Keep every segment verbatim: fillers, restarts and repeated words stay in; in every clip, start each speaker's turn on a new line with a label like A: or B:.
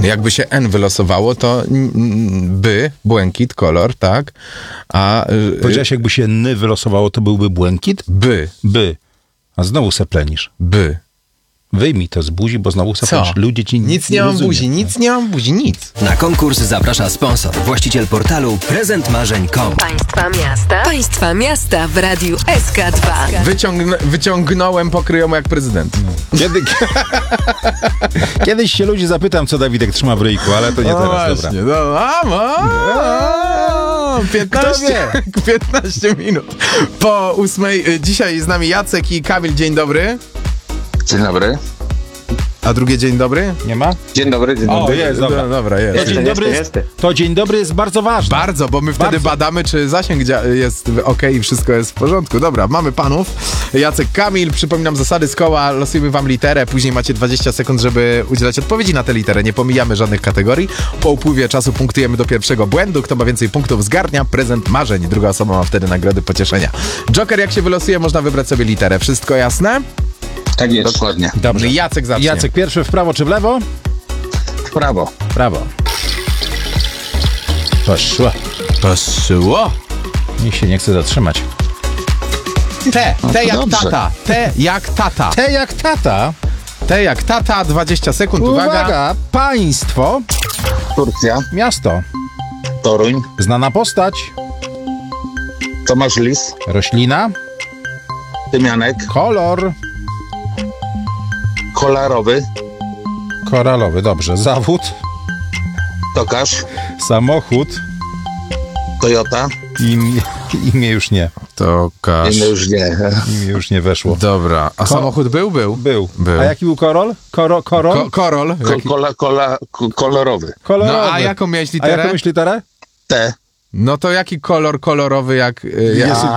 A: Jakby się N wylosowało, to by, błękit, kolor, tak? A...
B: Powiedziałeś, jakby się N wylosowało, to byłby błękit?
A: By.
B: By. A znowu seplenisz.
A: By.
B: Wyjmij to z buzi, bo znowu seplenisz. Ludzie ci
A: nic nie, nie mam buzi, nic nie mam buzi, nic.
C: Na konkurs zaprasza sponsor, właściciel portalu prezent marzeń kropka com.
D: Państwa miasta. Państwa miasta w radiu S K dwa.
A: Wyciągn wyciągnąłem pokryjomu jak prezydent.
B: No. Kiedy... Kiedyś się ludzi zapytam, co Dawidek trzyma w ryjku, ale to nie
A: no
B: teraz,
A: właśnie,
B: dobra.
A: No, a, a, piętnaście, piętnaście minut po ósmej. Dzisiaj z nami Jacek i Kamil. Dzień dobry.
E: Dzień dobry.
A: A drugie dzień dobry?
B: Nie ma?
E: Dzień dobry, dzień dobry.
B: O, jest, dobra.
A: No, dobra, jest.
B: To dzień dobry jest, to dzień dobry jest bardzo ważny.
A: Bardzo, bo my wtedy
B: bardzo. badamy,
A: czy zasięg jest ok i wszystko jest w porządku. Dobra, mamy panów. Jacek, Kamil, przypominam zasady z koła, losujemy wam literę, później macie dwadzieścia sekund, żeby udzielać odpowiedzi na tę literę. Nie pomijamy żadnych kategorii. Po upływie czasu punktujemy do pierwszego błędu. Kto ma więcej punktów, zgarnia prezent marzeń. Druga osoba ma wtedy nagrody pocieszenia. Joker, jak się wylosuje, można wybrać sobie literę. Wszystko jasne?
E: Tak jest. Dokładnie.
B: Dobrze.
A: Jacek zacznie.
B: Jacek pierwszy w prawo czy w lewo?
E: W prawo.
B: Prawo. Poszło.
A: Poszło.
B: Nikt się nie chce zatrzymać.
A: T.
E: No
A: T jak
E: dobrze.
A: tata. T jak tata.
B: T jak tata.
A: T jak tata. dwadzieścia sekund. Uwaga.
B: Uwaga. Państwo.
E: Turcja.
B: Miasto.
E: Toruń.
B: Znana postać.
E: Tomasz Lis.
B: Roślina.
E: Tymianek.
B: Kolor.
E: Kolorowy.
B: Koralowy. Dobrze. Zawód.
E: Tokarz.
B: Samochód.
E: Toyota.
B: Imię, imię już nie.
A: Tokarz.
E: Inny już nie.
B: Imię już nie weszło.
A: Dobra. A
B: Ko-
A: samochód był? Był.
B: Był.
A: Był.
B: A jaki był korol? Koro, korol?
A: Ko korol.
E: Ko
A: Jaki...
E: kola, kola, ko kolorowy.
B: Kolorowy.
A: No a jaką miałeś
B: A
A: literę?
B: jaką miałeś literę?
E: T.
A: No to jaki kolor kolorowy jak... Y, ja...
B: Jest-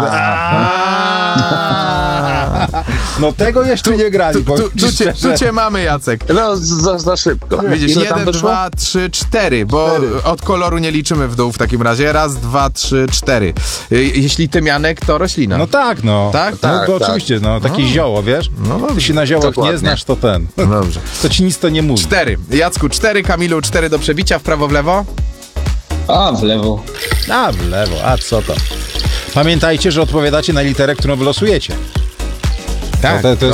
B: No tego jeszcze nie grali.
A: Tu, tu,
B: powiem
A: tu, cię,
B: szczerze.
A: tu cię mamy, Jacek.
E: No, za, za szybko.
A: Widzisz,
E: Ile tam
A: jeden,
E: wyszło?
A: dwa, trzy, cztery, bo
B: Cztery.
A: od koloru nie liczymy w dół w takim razie. Raz, dwa, trzy, cztery. Y, Jeśli tymianek, to roślina.
B: No tak, no.
A: Tak?
B: No
E: Tak,
B: to
E: tak.
B: oczywiście, no. Takie
A: No.
B: zioło, wiesz?
A: No
B: Ty się na ziołach
E: Dokładnie.
B: nie znasz, to ten.
A: No dobrze.
B: To ci nic to nie mówi.
A: Cztery. Jacku, cztery, Kamilu, cztery do przebicia, w prawo, w lewo.
E: A, w lewo.
B: A, w lewo, a co to? Pamiętajcie, że odpowiadacie na literę, którą wylosujecie.
A: Tak,
B: to, to jest